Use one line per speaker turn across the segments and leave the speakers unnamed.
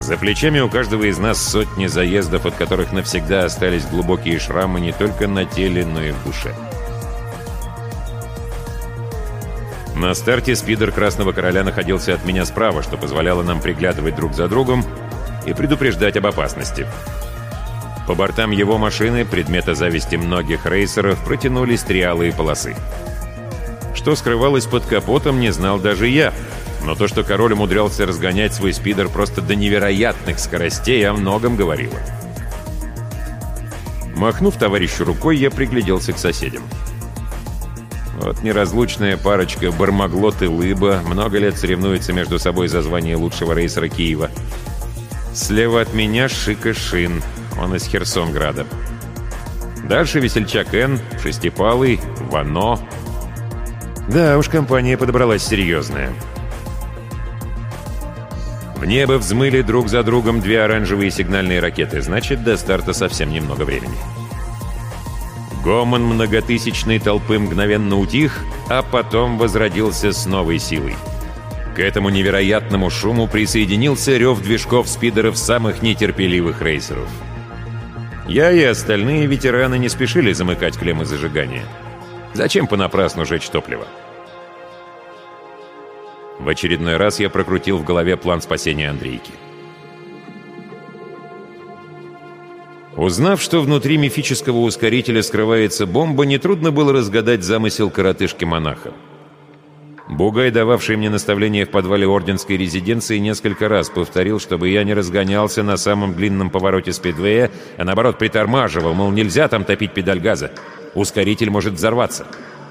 За плечами у каждого из нас сотни заездов, от которых навсегда остались глубокие шрамы не только на теле, но и в душе. На старте спидер Красного Короля находился от меня справа, что позволяло нам приглядывать друг за другом и предупреждать об опасности. По бортам его машины, предмета зависти многих рейсеров, протянулись 3 алые полосы. Что скрывалось под капотом, не знал даже я, но то, что король умудрялся разгонять свой спидер просто до невероятных скоростей, о многом говорило. Махнув товарищу рукой, я пригляделся к соседям. Вот неразлучная парочка Бармаглот и Лыба много лет соревнуются между собой за звание лучшего рейсера Киева. Слева от меня Шика Шин, он из Херсонграда. Дальше весельчак Н, Шестипалый, Вано. Да уж, компания подобралась серьезная. В небо взмыли друг за другом 2 оранжевые сигнальные ракеты, значит, до старта совсем немного времени. Гомон многотысячной толпы мгновенно утих, а потом возродился с новой силой. К этому невероятному шуму присоединился рев движков спидеров самых нетерпеливых рейсеров. Я и остальные ветераны не спешили замыкать клеммы зажигания. Зачем понапрасну жечь топливо? В очередной раз я прокрутил в голове план спасения Андрейки. Узнав, что внутри мифического ускорителя скрывается бомба, нетрудно было разгадать замысел коротышки-монаха. Бугай, дававший мне наставления в подвале орденской резиденции, несколько раз повторил, чтобы я не разгонялся на самом длинном повороте спидвея, а наоборот притормаживал, мол, нельзя там топить педаль газа. Ускоритель может взорваться.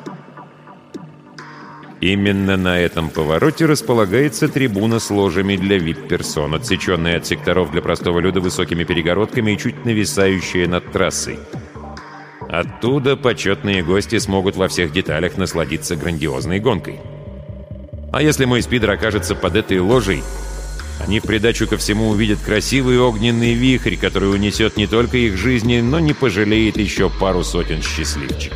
Именно на этом повороте располагается трибуна с ложами для вип-персон, отсеченная от секторов для простого люда высокими перегородками и чуть нависающая над трассой. Оттуда почетные гости смогут во всех деталях насладиться грандиозной гонкой. А если мой спидер окажется под этой ложей, они в придачу ко всему увидят красивый огненный вихрь, который унесет не только их жизни, но не пожалеет еще пару сотен счастливчиков.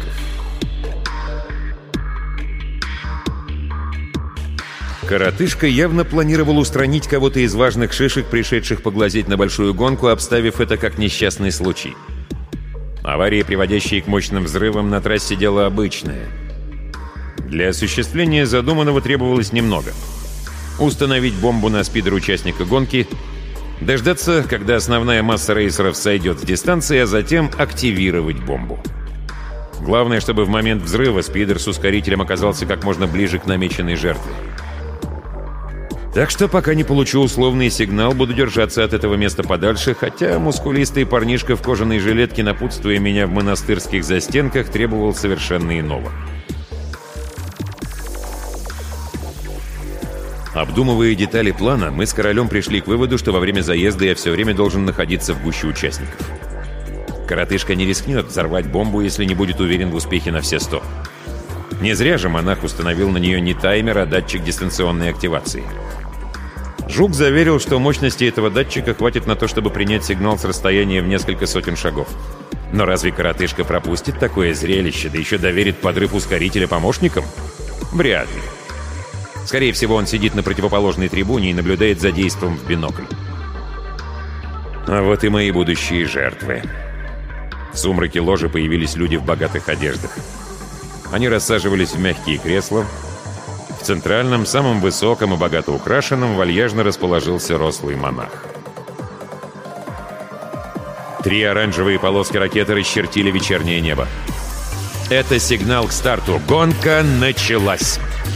Коротышка явно планировал устранить кого-то из важных шишек, пришедших поглазеть на большую гонку, обставив это как несчастный случай. Аварии, приводящие к мощным взрывам, на трассе дело обычное. Для осуществления задуманного требовалось немного. Установить бомбу на спидер участника гонки, дождаться, когда основная масса рейсеров сойдет с дистанции, а затем активировать бомбу. Главное, чтобы в момент взрыва спидер с ускорителем оказался как можно ближе к намеченной жертве. Так что, пока не получу условный сигнал, буду держаться от этого места подальше, хотя мускулистый парнишка в кожаной жилетке, напутствуя меня в монастырских застенках, требовал совершенно иного. Обдумывая детали плана, мы с королем пришли к выводу, что во время заезда я все время должен находиться в гуще участников. Коротышка не рискнет взорвать бомбу, если не будет уверен в успехе на все 100. Не зря же монах установил на нее не таймер, а датчик дистанционной активации. Жук заверил, что мощности этого датчика хватит на то, чтобы принять сигнал с расстояния в несколько сотен шагов. Но разве коротышка пропустит такое зрелище, да еще доверит подрыв ускорителя помощникам? Вряд ли. Скорее всего, он сидит на противоположной трибуне и наблюдает за действием в бинокль. А вот и мои будущие жертвы. В сумраке ложи появились люди в богатых одеждах. Они рассаживались в мягкие кресла. В центральном, самом высоком и богато украшенном вальяжно расположился рослый монах. 3 оранжевые полоски ракеты расчертили вечернее небо. Это сигнал к старту. Гонка началась!